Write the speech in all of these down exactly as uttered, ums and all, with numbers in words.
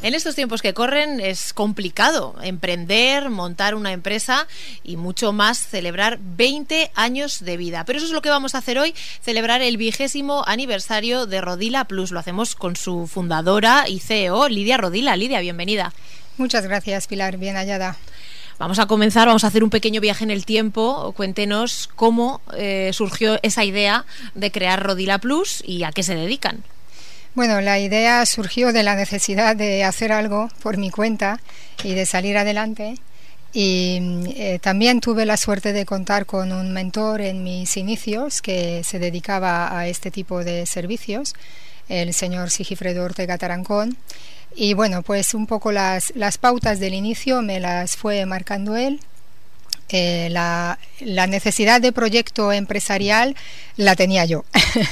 En estos tiempos que corren es complicado emprender, montar una empresa y mucho más celebrar veinte años de vida. Pero eso es lo que vamos a hacer hoy, celebrar el vigésimo aniversario de Rodila Plus. Lo hacemos con su fundadora y C E O, Lidia Rodila. Lidia, bienvenida. Muchas gracias, Pilar. Bien hallada. Vamos a comenzar, vamos a hacer un pequeño viaje en el tiempo. Cuéntenos cómo eh, surgió esa idea de crear Rodila Plus y a qué se dedican. Bueno, la idea surgió de la necesidad de hacer algo por mi cuenta y de salir adelante. Y eh, también tuve la suerte de contar con un mentor en mis inicios que se dedicaba a este tipo de servicios, el señor Sigifredo Ortega Tarancón. Y bueno, pues un poco las, las pautas del inicio me las fue marcando él. Eh, la, la necesidad de proyecto empresarial la tenía yo.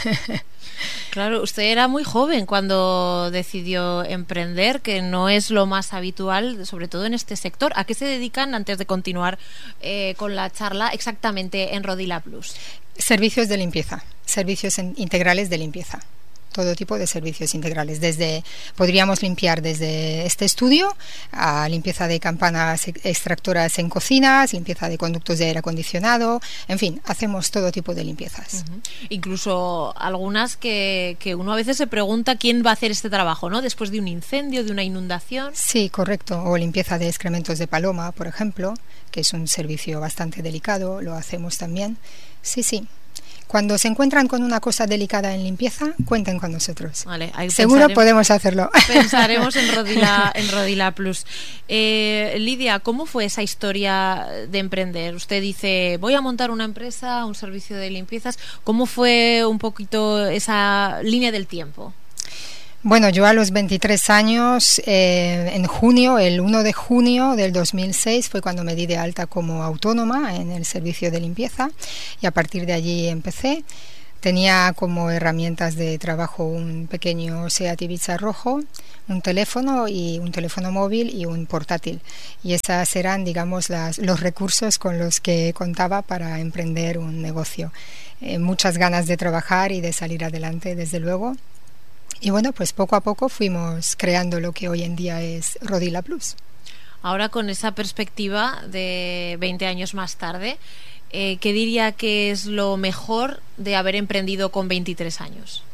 Claro, usted era muy joven cuando decidió emprender, que no es lo más habitual, sobre todo en este sector. ¿A qué se dedican, antes de continuar eh, con la charla, exactamente en Rodila Plus? Servicios de limpieza, servicios en, integrales de limpieza. Todo tipo de servicios integrales, desde podríamos limpiar desde este estudio a limpieza de campanas extractoras en cocinas, limpieza de conductos de aire acondicionado, en fin, hacemos todo tipo de limpiezas. Uh-huh. Incluso algunas que, que uno a veces se pregunta quién va a hacer este trabajo, ¿no? Después de un incendio, de una inundación. Sí, correcto, o limpieza de excrementos de paloma, por ejemplo, que es un servicio bastante delicado, lo hacemos también. Sí, sí. Cuando se encuentran con una cosa delicada en limpieza, cuenten con nosotros. Vale, ahí seguro podemos hacerlo. Pensaremos en Rodila, en Rodila Plus. Eh, Lidia, ¿cómo fue esa historia de emprender? Usted dice, voy a montar una empresa, un servicio de limpiezas. ¿Cómo fue un poquito esa línea del tiempo? Bueno, yo a los veintitrés años, eh, en junio, el uno de junio del dos mil seis fue cuando me di de alta como autónoma en el servicio de limpieza y a partir de allí empecé. Tenía como herramientas de trabajo un pequeño Seat Ibiza rojo, un teléfono y un teléfono móvil y un portátil. Y esas eran, digamos, las, los recursos con los que contaba para emprender un negocio. Eh, muchas ganas de trabajar y de salir adelante, desde luego. Y bueno, pues poco a poco fuimos creando lo que hoy en día es Rodila Plus. Ahora, con esa perspectiva de veinte años más tarde, eh, ¿qué diría que es lo mejor de haber emprendido con veintitrés años?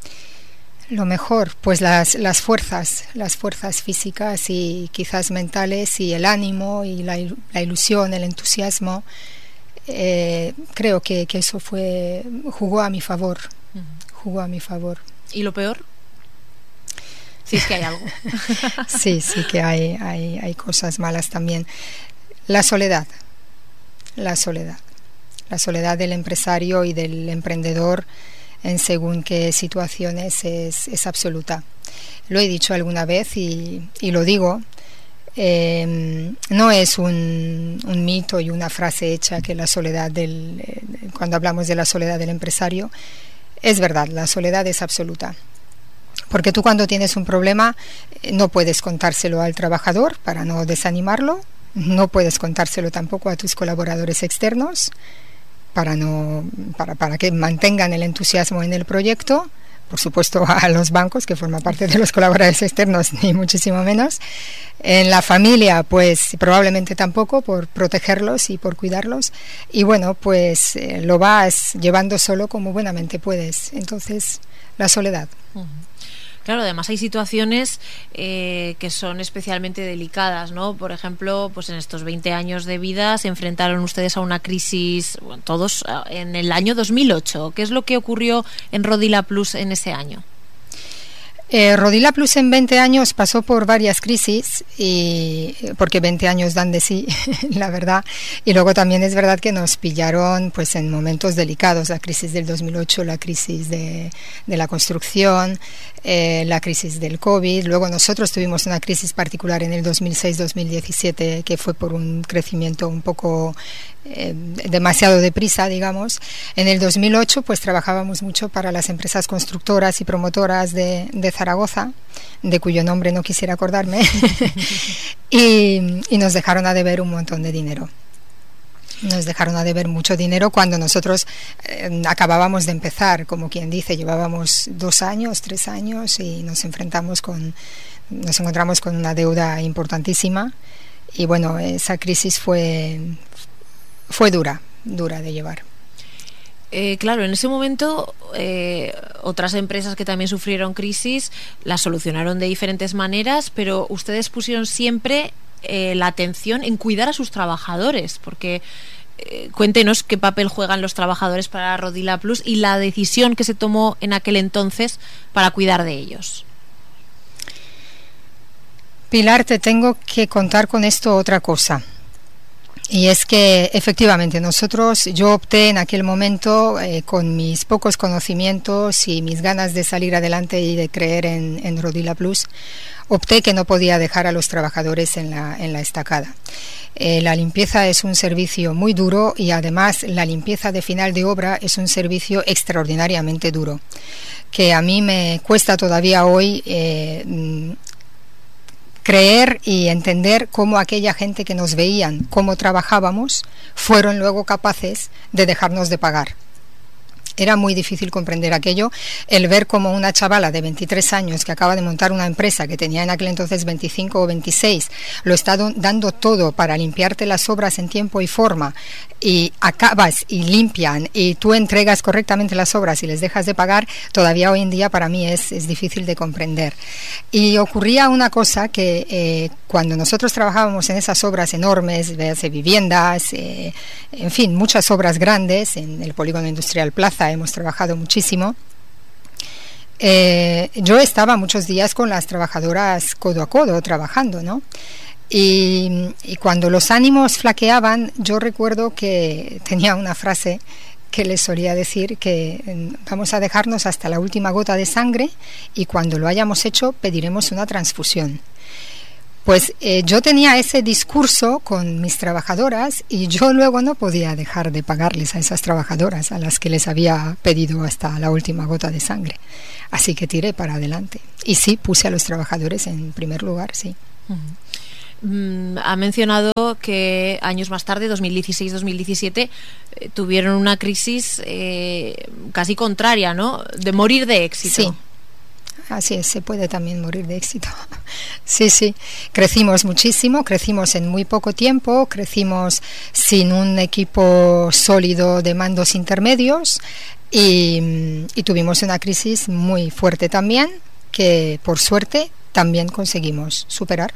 Lo mejor, pues las, las fuerzas, las fuerzas físicas y quizás mentales y el ánimo y la, la ilusión, el entusiasmo. Eh, creo que, que eso fue jugó a mi favor, uh-huh. jugó a mi favor. ¿Y lo peor? Si es que hay algo. Sí, sí que hay, hay, hay cosas malas también. La soledad, la soledad, la soledad del empresario y del emprendedor en según qué situaciones es, es absoluta. Lo he dicho alguna vez y, y lo digo, eh, no es un, un mito y una frase hecha que la soledad del, eh, cuando hablamos de la soledad del empresario, es verdad, la soledad es absoluta. Porque tú cuando tienes un problema no puedes contárselo al trabajador para no desanimarlo, no puedes contárselo tampoco a tus colaboradores externos para, no, para, para que mantengan el entusiasmo en el proyecto, por supuesto a los bancos que forman parte de los colaboradores externos, ni muchísimo menos. En la familia pues probablemente tampoco, por protegerlos y por cuidarlos, y bueno pues eh, lo vas llevando solo como buenamente puedes. Entonces la soledad. Uh-huh. Claro, además hay situaciones eh, que son especialmente delicadas, ¿no? Por ejemplo, pues en estos veinte años de vida se enfrentaron ustedes a una crisis, bueno, todos en el año dos mil ocho. ¿Qué es lo que ocurrió en Rodila Plus en ese año? Eh, Rodila Plus en veinte años pasó por varias crisis, y porque veinte años dan de sí, la verdad, y luego también es verdad que nos pillaron pues en momentos delicados, la crisis del dos mil ocho, la crisis de, de la construcción, eh, la crisis del COVID, luego nosotros tuvimos una crisis particular en el dos mil seis dos mil diecisiete que fue por un crecimiento un poco eh, demasiado deprisa, digamos. En el dos mil ocho pues trabajábamos mucho para las empresas constructoras y promotoras de, de Zaragoza, de cuyo nombre no quisiera acordarme, y, y nos dejaron a deber un montón de dinero. Nos dejaron a deber mucho dinero cuando nosotros eh, acabábamos de empezar, como quien dice, llevábamos dos años, tres años y nos enfrentamos con, nos encontramos con una deuda importantísima y bueno, esa crisis fue, fue dura, dura de llevar. Eh, claro, en ese momento eh, otras empresas que también sufrieron crisis las solucionaron de diferentes maneras, pero ustedes pusieron siempre eh, la atención en cuidar a sus trabajadores, porque eh, cuéntenos qué papel juegan los trabajadores para Rodila Plus y la decisión que se tomó en aquel entonces para cuidar de ellos. Pilar, te tengo que contar con esto otra cosa. Y es que efectivamente nosotros, yo opté en aquel momento eh, con mis pocos conocimientos y mis ganas de salir adelante y de creer en, en Rodila Plus, opté que no podía dejar a los trabajadores en la, en la estacada. Eh, la limpieza es un servicio muy duro y además la limpieza de final de obra es un servicio extraordinariamente duro, que a mí me cuesta todavía hoy eh, creer y entender cómo aquella gente que nos veían, cómo trabajábamos, fueron luego capaces de dejarnos de pagar. Era muy difícil comprender aquello, el ver como una chavala de veintitrés años que acaba de montar una empresa que tenía en aquel entonces veinticinco o veintiséis, lo está dando todo para limpiarte las obras en tiempo y forma, y acabas y limpian y tú entregas correctamente las obras y les dejas de pagar, todavía hoy en día para mí es, es difícil de comprender. Y ocurría una cosa que eh, cuando nosotros trabajábamos en esas obras enormes, de viviendas, eh, en fin, muchas obras grandes, en el Polígono Industrial Plaza hemos trabajado muchísimo, eh, yo estaba muchos días con las trabajadoras codo a codo trabajando, ¿no? Y, y cuando los ánimos flaqueaban, yo recuerdo que tenía una frase que les solía decir que vamos a dejarnos hasta la última gota de sangre y cuando lo hayamos hecho pediremos una transfusión. Pues eh, yo tenía ese discurso con mis trabajadoras y yo luego no podía dejar de pagarles a esas trabajadoras a las que les había pedido hasta la última gota de sangre. Así que tiré para adelante. Y sí, puse a los trabajadores en primer lugar, sí. Uh-huh. Mm, ha mencionado que años más tarde, dos mil dieciséis dos mil diecisiete, eh, tuvieron una crisis eh, casi contraria, ¿no? De morir de éxito. Sí. Así es, se puede también morir de éxito. Sí, sí, crecimos muchísimo, crecimos en muy poco tiempo, crecimos sin un equipo sólido de mandos intermedios y, y tuvimos una crisis muy fuerte también, que por suerte también conseguimos superar.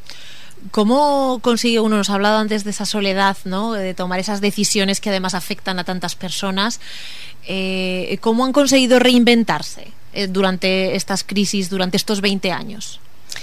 ¿Cómo consigue uno? Nos ha hablado antes de esa soledad, ¿no? De tomar esas decisiones que además afectan a tantas personas. Eh, ¿Cómo han conseguido reinventarse eh, durante estas crisis, durante estos veinte años?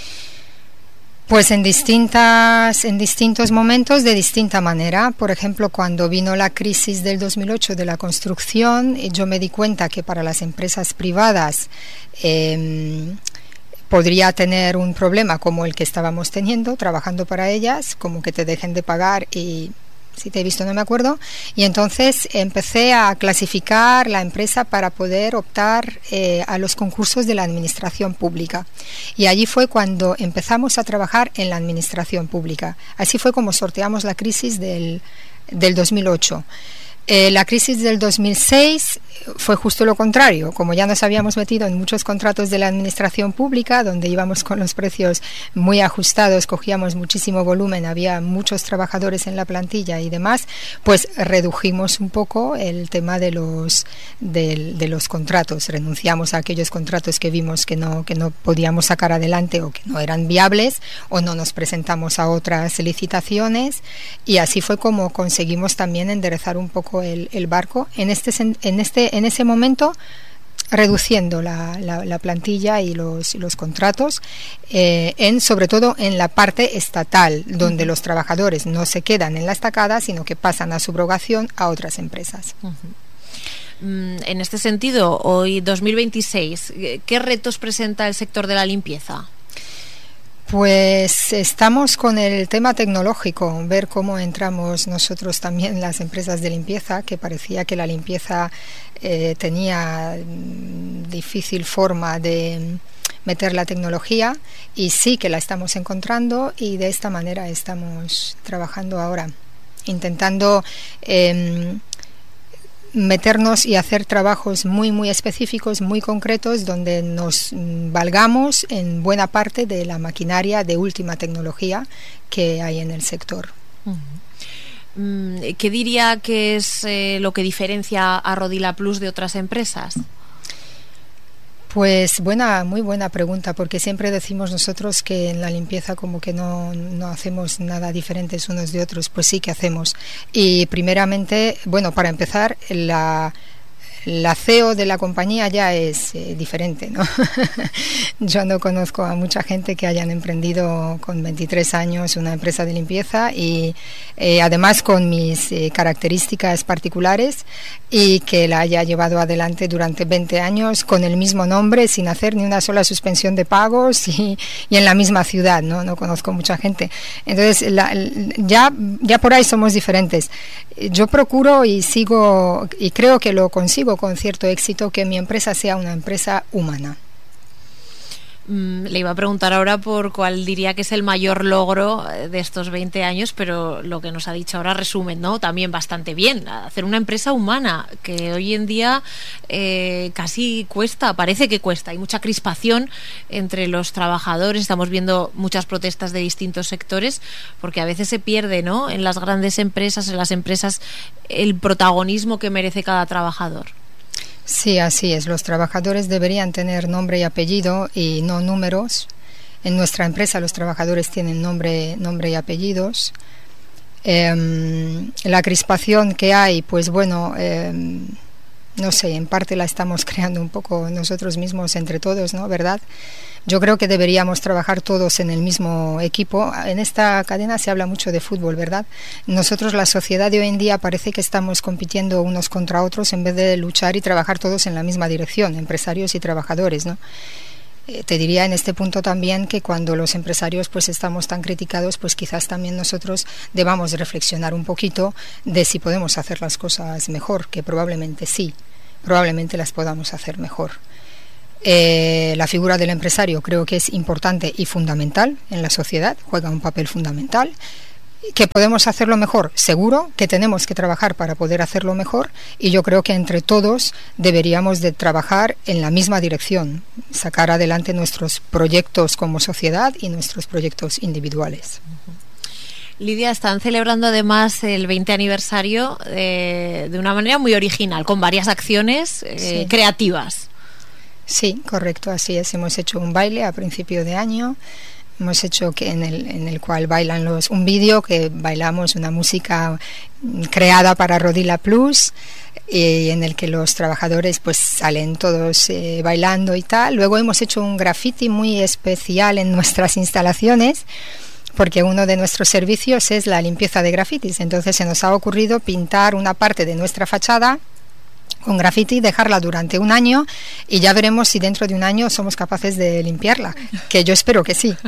Pues en distintas, en distintos momentos, de distinta manera. Por ejemplo, cuando vino la crisis del dos mil ocho de la construcción, yo me di cuenta que para las empresas privadas eh, podría tener un problema como el que estábamos teniendo trabajando para ellas, como que te dejen de pagar y si te he visto no me acuerdo, y entonces empecé a clasificar la empresa para poder optar eh, a los concursos de la administración pública, y allí fue cuando empezamos a trabajar en la administración pública. Así fue como sorteamos la crisis del, del dos mil ocho. Eh, la crisis del dos mil seis fue justo lo contrario. Como ya nos habíamos metido en muchos contratos de la administración pública, donde íbamos con los precios muy ajustados, cogíamos muchísimo volumen, había muchos trabajadores en la plantilla y demás, pues redujimos un poco el tema de los de, de los contratos. Renunciamos a aquellos contratos que vimos que no, que no podíamos sacar adelante o que no eran viables, o no nos presentamos a otras licitaciones, y así fue como conseguimos también enderezar un poco El, el barco en este en este en ese momento, reduciendo la, la, la plantilla y los, los contratos, eh, en sobre todo en la parte estatal, donde uh-huh. los trabajadores no se quedan en la estacada, sino que pasan a subrogación a otras empresas. Uh-huh. Mm, en este sentido, hoy dos mil veintiséis, ¿qué retos presenta el sector de la limpieza? Pues estamos con el tema tecnológico, ver cómo entramos nosotros también las empresas de limpieza, que parecía que la limpieza eh, tenía mm, difícil forma de meter la tecnología, y sí que la estamos encontrando, y de esta manera estamos trabajando ahora. intentando eh, meternos y hacer trabajos muy muy específicos, muy concretos, donde nos valgamos en buena parte de la maquinaria de última tecnología que hay en el sector. ¿Qué diría que es eh, lo que diferencia a Rodila Plus de otras empresas? Pues buena, muy buena pregunta, porque siempre decimos nosotros que en la limpieza como que no, no hacemos nada diferentes unos de otros. Pues sí que hacemos. Y primeramente, bueno, para empezar, la... la C E O de la compañía ya es eh, diferente, ¿no? Yo no conozco a mucha gente que hayan emprendido con veintitrés años una empresa de limpieza y eh, además con mis eh, características particulares, y que la haya llevado adelante durante veinte años con el mismo nombre, sin hacer ni una sola suspensión de pagos y, y en la misma ciudad, ¿no? No conozco mucha gente. Entonces, la, ya, ya por ahí somos diferentes. Yo procuro y sigo, y creo que lo consigo con cierto éxito, que mi empresa sea una empresa humana. Mm, le iba a preguntar ahora por cuál diría que es el mayor logro de estos veinte años, pero lo que nos ha dicho ahora resume, ¿no? También bastante bien, hacer una empresa humana, que hoy en día eh, casi cuesta, parece que cuesta, hay mucha crispación entre los trabajadores, estamos viendo muchas protestas de distintos sectores, porque a veces se pierde, ¿no?, en las grandes empresas, en las empresas, el protagonismo que merece cada trabajador. Sí, así es. Los trabajadores deberían tener nombre y apellido y no números. En nuestra empresa los trabajadores tienen nombre, nombre y apellidos. Eh, la crispación que hay, pues bueno, eh, no sé, en parte la estamos creando un poco nosotros mismos entre todos, ¿no? ¿Verdad? Yo creo que deberíamos trabajar todos en el mismo equipo. En esta cadena se habla mucho de fútbol, ¿verdad? Nosotros, la sociedad de hoy en día, parece que estamos compitiendo unos contra otros en vez de luchar y trabajar todos en la misma dirección, empresarios y trabajadores, ¿no? Eh, te diría en este punto también que cuando los empresarios pues estamos tan criticados, pues quizás también nosotros debamos reflexionar un poquito de si podemos hacer las cosas mejor, que probablemente sí, probablemente las podamos hacer mejor. Eh, la figura del empresario creo que es importante y fundamental en la sociedad, juega un papel fundamental. ¿Que podemos hacerlo mejor? Seguro que tenemos que trabajar para poder hacerlo mejor, y yo creo que entre todos deberíamos de trabajar en la misma dirección, sacar adelante nuestros proyectos como sociedad y nuestros proyectos individuales. Lidia, están celebrando además el veinte aniversario eh, de una manera muy original, con varias acciones eh, sí. creativas. Sí, correcto, así es. Hemos hecho un baile a principio de año, hemos hecho que en el en el cual bailan los un vídeo que bailamos una música creada para Rodila Plus, y en el que los trabajadores pues salen todos eh, bailando y tal. Luego hemos hecho un graffiti muy especial en nuestras instalaciones, porque uno de nuestros servicios es la limpieza de grafitis. Entonces se nos ha ocurrido pintar una parte de nuestra fachada con graffiti, dejarla durante un año, y ya veremos si dentro de un año somos capaces de limpiarla, que yo espero que sí.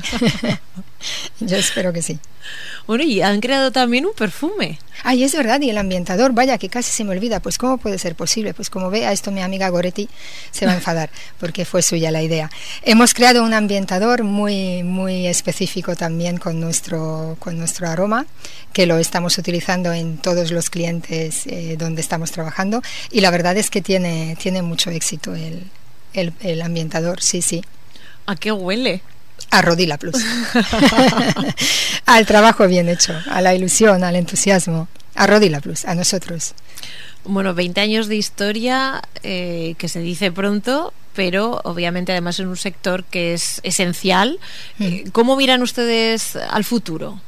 Yo espero que sí. Bueno, y han creado también un perfume. Ay, es verdad, y el ambientador, vaya, que casi se me olvida. Pues ¿cómo puede ser posible? Pues como vea esto, mi amiga Goretti se va a enfadar, porque fue suya la idea. Hemos creado un ambientador muy muy específico también con nuestro con nuestro aroma, que lo estamos utilizando en todos los clientes eh, donde estamos trabajando, y la verdad es que tiene tiene mucho éxito el, el, el ambientador, sí, sí. ¿A qué huele? A Rodila Plus. Al trabajo bien hecho, a la ilusión, al entusiasmo. A Rodila Plus, a nosotros. Bueno, veinte años de historia, eh, que se dice pronto, pero obviamente además en un sector que es esencial. Mm. ¿Cómo miran ustedes al futuro?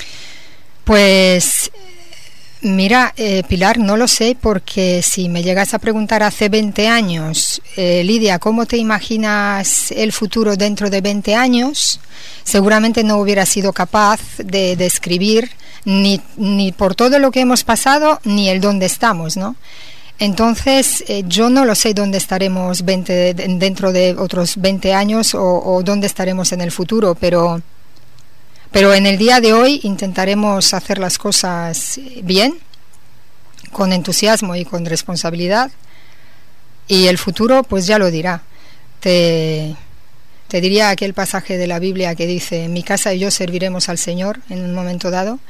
Pues mira, eh, Pilar, no lo sé, porque si me llegas a preguntar hace veinte años, eh, Lidia, ¿cómo te imaginas el futuro dentro de veinte años? Seguramente no hubiera sido capaz de describir ni, ni por todo lo que hemos pasado, ni el dónde estamos, ¿no? Entonces, eh, yo no lo sé dónde estaremos veinte, dentro de otros veinte años o, o dónde estaremos en el futuro, pero... Pero en el día de hoy intentaremos hacer las cosas bien, con entusiasmo y con responsabilidad, y el futuro pues ya lo dirá. Te, te diría aquel pasaje de la Biblia que dice: mi casa y yo serviremos al Señor en un momento dado,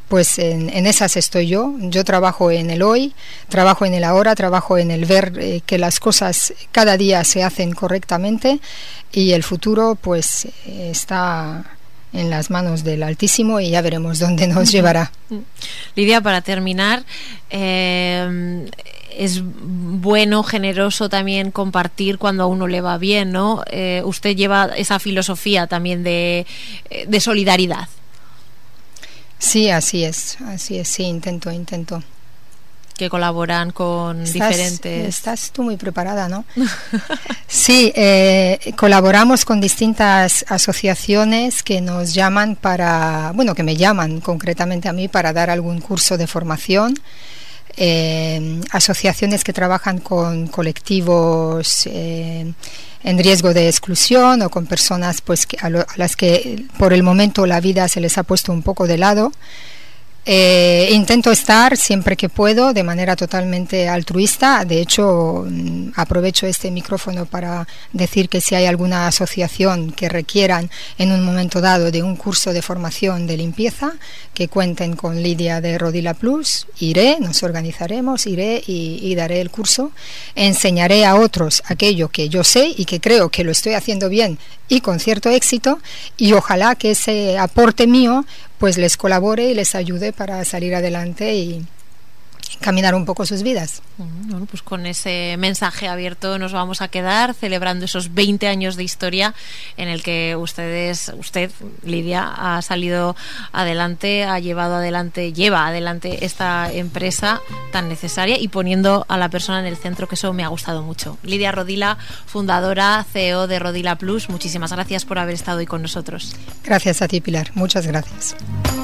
pues en, en esas estoy yo. Yo trabajo en el hoy, trabajo en el ahora, trabajo en el ver eh, que las cosas cada día se hacen correctamente, y el futuro pues eh, está en las manos del Altísimo y ya veremos dónde nos llevará. Lidia, para terminar, eh, es bueno, generoso también compartir cuando a uno le va bien, ¿no? Eh, usted lleva esa filosofía también de, de solidaridad. Sí, así es, así es, sí, intento, intento. Que colaboran con estás, diferentes... Estás tú muy preparada, ¿no? Sí, eh, colaboramos con distintas asociaciones que nos llaman para, bueno, que me llaman concretamente a mí para dar algún curso de formación. Eh, asociaciones que trabajan con colectivos eh, en riesgo de exclusión, o con personas pues que, a, lo, a las que por el momento la vida se les ha puesto un poco de lado. Eh, intento estar siempre que puedo de manera totalmente altruista. De hecho, aprovecho este micrófono para decir que si hay alguna asociación que requieran en un momento dado de un curso de formación de limpieza, que cuenten con Lidia de Rodila Plus, iré, nos organizaremos, iré y, y daré el curso. Enseñaré a otros aquello que yo sé y que creo que lo estoy haciendo bien y con cierto éxito, y ojalá que ese aporte mío pues les colabore y les ayude para salir adelante y caminar un poco sus vidas. Bueno, pues con ese mensaje abierto nos vamos a quedar, celebrando esos veinte años de historia en el que ustedes, usted, Lidia, ha salido adelante, ha llevado adelante, lleva adelante esta empresa tan necesaria y poniendo a la persona en el centro, que eso me ha gustado mucho. Lidia Rodila, fundadora, C E O de Rodila Plus, muchísimas gracias por haber estado hoy con nosotros. Gracias a ti, Pilar, muchas gracias.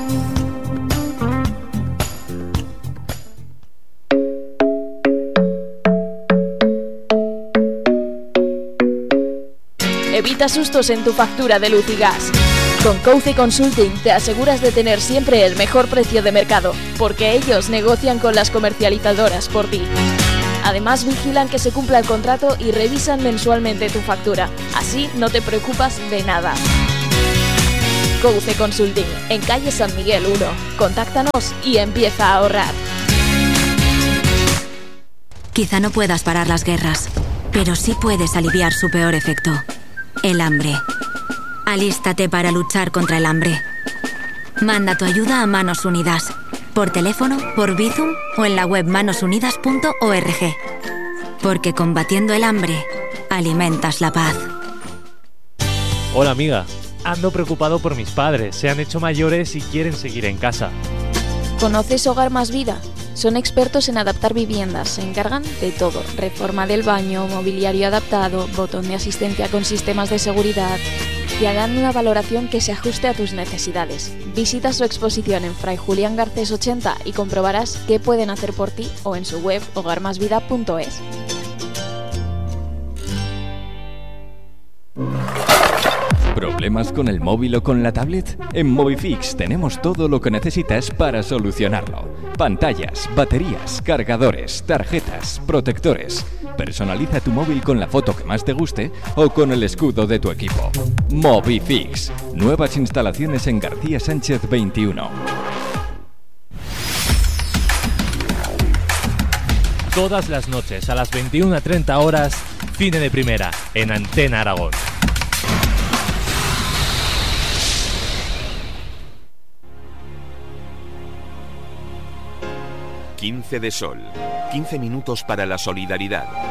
Evita sustos en tu factura de luz y gas. Con Couce Consulting te aseguras de tener siempre el mejor precio de mercado, porque ellos negocian con las comercializadoras por ti. Además, vigilan que se cumpla el contrato y revisan mensualmente tu factura. Así no te preocupas de nada. Couce Consulting, en calle San Miguel uno. Contáctanos y empieza a ahorrar. Quizá no puedas parar las guerras, pero sí puedes aliviar su peor efecto. El hambre. Alístate para luchar contra el hambre. Manda tu ayuda a Manos Unidas, por teléfono, por Bizum o en la web manos unidas punto org. Porque combatiendo el hambre, alimentas la paz. Hola amiga, ando preocupado por mis padres, se han hecho mayores y quieren seguir en casa. ¿Conoces Hogar Más Vida? Son expertos en adaptar viviendas, se encargan de todo: reforma del baño, mobiliario adaptado, botón de asistencia con sistemas de seguridad. Te harán una valoración que se ajuste a tus necesidades. Visita su exposición en Fray Julián Garcés ochenta y comprobarás qué pueden hacer por ti, o en su web hogar más vida punto es. ¿Problemas con el móvil o con la tablet? En Movifix tenemos todo lo que necesitas para solucionarlo. Pantallas, baterías, cargadores, tarjetas, protectores. Personaliza tu móvil con la foto que más te guste o con el escudo de tu equipo. Movifix. Nuevas instalaciones en García Sánchez veintiuno. Todas las noches a las veintiuna treinta horas, Cine de Primera, en Antena Aragón. quince de sol. quince minutos para la solidaridad.